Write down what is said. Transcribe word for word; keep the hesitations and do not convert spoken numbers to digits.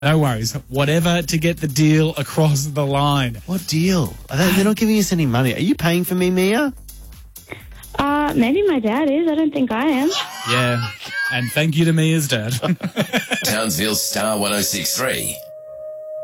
No worries. Whatever to get the deal across the line. What deal? Are they, they're not giving us any money. Are you paying for me, Mia? Uh, maybe my dad is. I don't think I am. Yeah. And thank you to Mia's dad. Townsville Star one oh six three.